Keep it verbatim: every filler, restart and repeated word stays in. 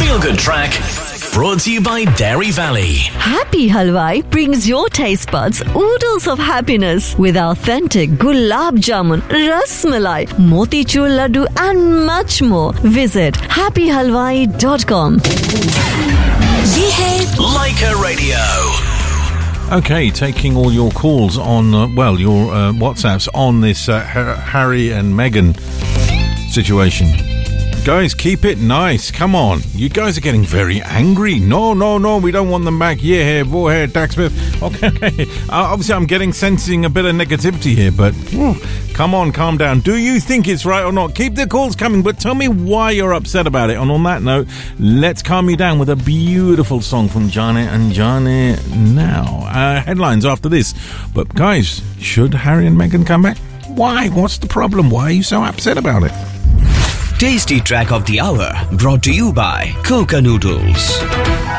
feel-good track brought to you by Dairy Valley. Happy Halwai brings your taste buds oodles of happiness with authentic gulab jamun, ras malai, motichur laddu and much more. Visit happy halwai dot com. Ye hai Leica Radio. Okay, taking all your calls on, uh, well, your uh, WhatsApps on this uh, Harry and Meghan situation. Guys, keep it nice. Come on. You guys are getting very angry. No, no, no. We don't want them back. Yeah, here, go ahead, Dak Smith. Okay, okay. Uh, obviously, I'm getting, sensing a bit of negativity here, but whew, come on, calm down. Do you think it's right or not? Keep the calls coming, but tell me why you're upset about it. And on that note, let's calm you down with a beautiful song from Janet and Janet now. Uh, headlines after this. But guys, should Harry and Meghan come back? Why? What's the problem? Why are you so upset about it? Tasty track of the hour brought to you by Coca Noodles.